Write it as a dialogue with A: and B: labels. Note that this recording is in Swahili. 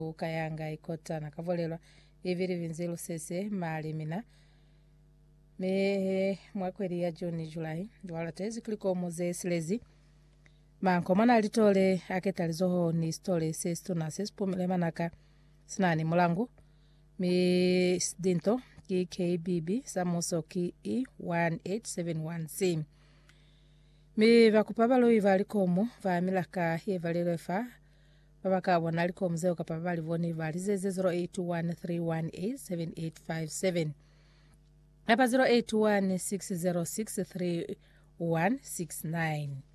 A: kayanga ikota nakavolelwa iviri vinzilu sese malimina me mwakweli ya Juni Julai wala tezi kliko muze silezi manko mana litole aketalizoho ni stole sestu na sespumile manaka sinani mulangu mi dinto ki KBB samuso ki E1871C mi vakupavalo ivalikomu vamilaka hivalilefa vavakabona liko mzeo kapavali voni valizeze 0813187857 hapa 0816063169